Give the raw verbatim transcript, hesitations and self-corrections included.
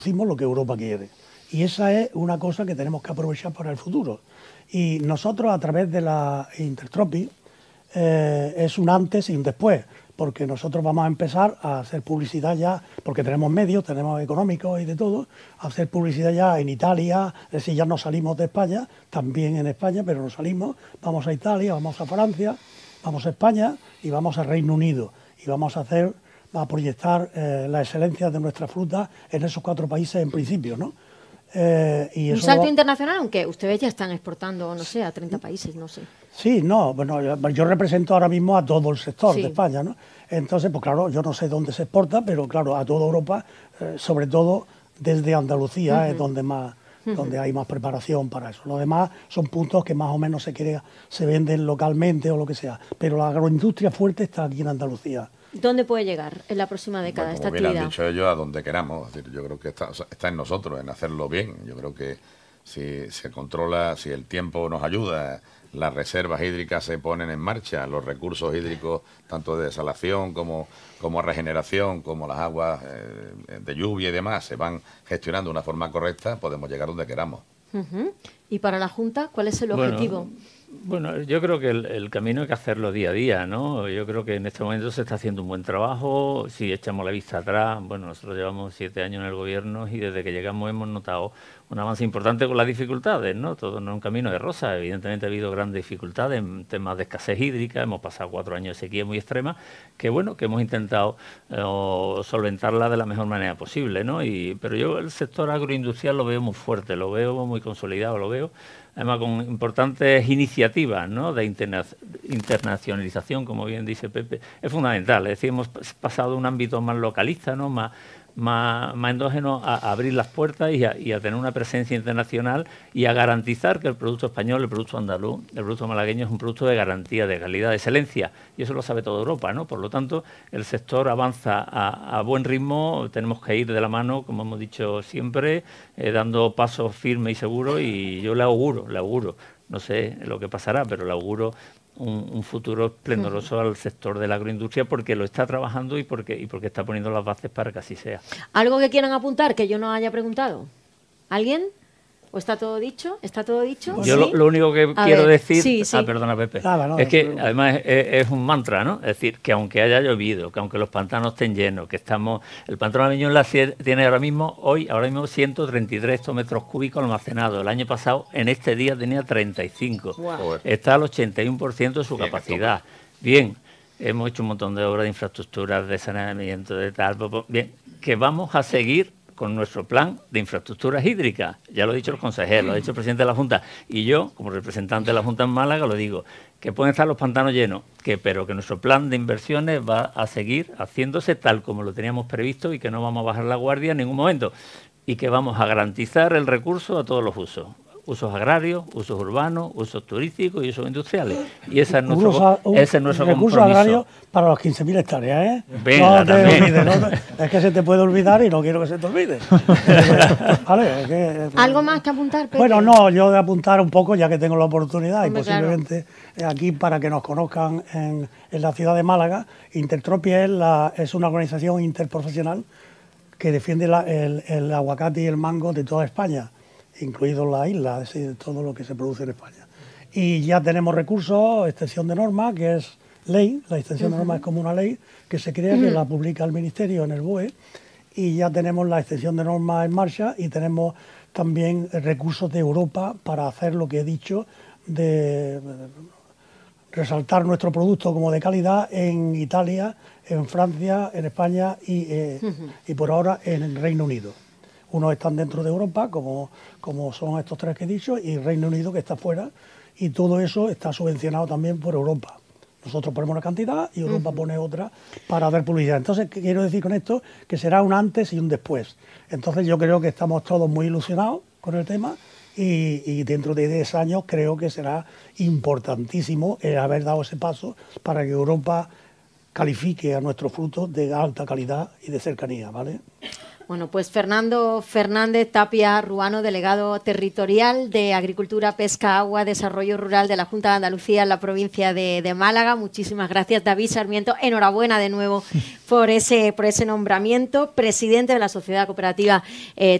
hicimos lo que Europa quiere. Y esa es una cosa que tenemos que aprovechar para el futuro. Y nosotros, a través de la Intertropic, eh, es un antes y un después, porque nosotros vamos a empezar a hacer publicidad ya, porque tenemos medios, tenemos económicos y de todo, a hacer publicidad ya en Italia, es decir, ya no salimos de España, también en España, pero no salimos, vamos a Italia, vamos a Francia, vamos a España y vamos a Reino Unido. Y vamos a hacer, a proyectar eh, la excelencia de nuestra fruta en esos cuatro países en principio, ¿no? Eh, y un eso salto va... internacional, aunque ustedes ya están exportando, no sé, a treinta países, no sé. Sí, no, bueno, yo, yo represento ahora mismo a todo el sector Sí. de España, ¿no? Entonces, pues claro, yo no sé dónde se exporta, pero claro, a toda Europa, eh, sobre todo desde Andalucía, uh-huh. es donde más, uh-huh. donde hay más preparación para eso. Lo demás son puntos que más o menos se crea, se venden localmente o lo que sea, pero la agroindustria fuerte está aquí en Andalucía. ¿Dónde puede llegar en la próxima década bueno, esta como bien actividad? han dicho ellos, a donde queramos. Es decir, yo creo que está, o sea, está en nosotros, en hacerlo bien. Yo creo que si se controla, si el tiempo nos ayuda, las reservas hídricas se ponen en marcha, los recursos hídricos, tanto de desalación como, como regeneración, como las aguas eh, de lluvia y demás, se van gestionando de una forma correcta, podemos llegar donde queramos. Uh-huh. ¿Y para la Junta, cuál es el objetivo? Bueno, bueno, yo creo que el, el camino hay que hacerlo día a día, ¿no? Yo creo que en este momento se está haciendo un buen trabajo. Si echamos la vista atrás, bueno, nosotros llevamos siete años en el gobierno y desde que llegamos hemos notado un avance importante con las dificultades, ¿no? Todo no es un camino de rosa. Evidentemente ha habido grandes dificultades en temas de escasez hídrica. Hemos pasado cuatro años de sequía muy extrema, que bueno, que hemos intentado eh, solventarla de la mejor manera posible, ¿no? Y, pero yo el sector agroindustrial lo veo muy fuerte, lo veo muy consolidado, lo veo además con importantes iniciativas, ¿no? De interna internacionalización, como bien dice Pepe, es fundamental. Es decir, hemos pasado de un ámbito más localista, ¿no? Más, más, más endógeno a, a abrir las puertas y a, y a tener una presencia internacional y a garantizar que el producto español, el producto andaluz, el producto malagueño es un producto de garantía, de calidad, de excelencia. Y eso lo sabe toda Europa, ¿no? Por lo tanto, el sector avanza a, a buen ritmo, tenemos que ir de la mano, como hemos dicho siempre, eh, dando pasos firmes y seguros, y yo le auguro, le auguro, no sé lo que pasará, pero le auguro Un, un futuro esplendoroso uh-huh. al sector de la agroindustria porque lo está trabajando y porque, y porque está poniendo las bases para que así sea. ¿Algo que quieran apuntar que yo no haya preguntado? ¿Alguien? ¿O está todo dicho? ¿Está todo dicho? Yo ¿Sí? lo, lo único que a quiero ver, decir... sí, sí. Ah, perdona, Pepe. Nada, no, es que no, no. además es, es un mantra, ¿no? Es decir, que aunque haya llovido, que aunque los pantanos estén llenos, que estamos... El pantano Aviñón en la Sierra tiene ahora mismo, hoy, ahora mismo ciento treinta y tres metros cúbicos almacenados. El año pasado, en este día, tenía treinta y cinco. Wow. Está al ochenta y uno por ciento de su Bien, capacidad. Bien, hemos hecho un montón de obras de infraestructuras, de saneamiento, de tal... Bien, que vamos a seguir con nuestro plan de infraestructuras hídricas. Ya lo ha dicho el consejero, lo ha dicho el presidente de la Junta. Y yo, como representante de la Junta en Málaga, lo digo, que pueden estar los pantanos llenos, que, pero que nuestro plan de inversiones va a seguir haciéndose tal como lo teníamos previsto y que no vamos a bajar la guardia en ningún momento. Y que vamos a garantizar el recurso a todos los usos. Usos agrarios, usos urbanos, usos turísticos y usos industriales. Y ese es nuestro, Unos, un, ese es nuestro recursos compromiso. agrarios para los quince mil hectáreas, ¿eh? Venga, no te también. olvides, no, es que se te puede olvidar y no quiero que se te olvide. Vale, es que, ¿Algo más que apuntar, Pepe? Bueno, no, yo de apuntar un poco, ya que tengo la oportunidad, Hombre, y posiblemente claro. aquí para que nos conozcan en, en la ciudad de Málaga, Intertropic es, la, es una organización interprofesional que defiende la, el, el aguacate y el mango de toda España, incluido la isla, es decir, todo lo que se produce en España. Y ya tenemos recursos, extensión de norma, que es ley, la extensión uh-huh. de norma es como una ley que se crea, uh-huh. que la publica el Ministerio en el B O E, y ya tenemos la extensión de norma en marcha y tenemos también recursos de Europa para hacer lo que he dicho, de resaltar nuestro producto como de calidad en Italia, en Francia, en España y, eh, uh-huh. y por ahora en el Reino Unido. Unos están dentro de Europa, como, como son estos tres que he dicho, y Reino Unido que está fuera, y todo eso está subvencionado también por Europa. Nosotros ponemos una cantidad y Europa uh-huh. pone otra para dar publicidad. Entonces, ¿qué quiero decir con esto? Que será un antes y un después. Entonces, yo creo que estamos todos muy ilusionados con el tema y, y dentro de diez años creo que será importantísimo el haber dado ese paso para que Europa califique a nuestros frutos de alta calidad y de cercanía, ¿vale? Bueno, pues Fernando Fernández Tapia Ruano, delegado territorial de Agricultura, Pesca, Agua, Desarrollo Rural de la Junta de Andalucía en la provincia de, de Málaga. Muchísimas gracias. David Sarmiento, enhorabuena de nuevo por ese, por ese nombramiento. Presidente de la Sociedad Cooperativa eh,